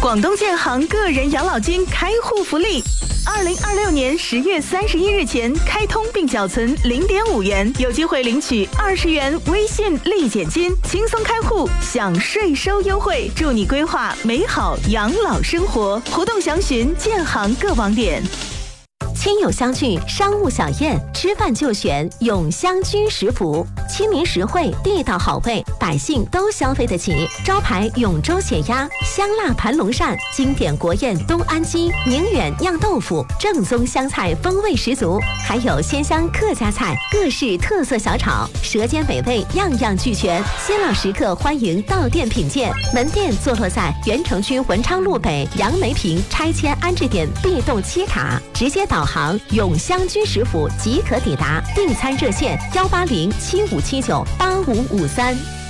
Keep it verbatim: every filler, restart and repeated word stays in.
广东建行个人养老金开户福利，二零二六年十月三十一日前开通并缴存零点五元，有机会领取二十元微信立减金，轻松开户享税收优惠，助你规划美好养老生活。活动详询建行各网点。 亲友相聚，商务小宴，吃饭就选永香居食府，亲民实惠，地道好味，百姓都消费得起。招牌永州血鸭、香辣盘龙鳝，经典国宴东安鸡、宁远酿豆腐，正宗湘菜风味十足，还有鲜香客家菜，各式特色小炒，舌尖美味样样俱全。新老食客欢迎到店品鉴，门店坐落在原城区文昌路北杨梅坪拆迁安置点 B 栋七卡，直接导航永香居食府即可抵达，订餐热线幺八零七五七九八五五三。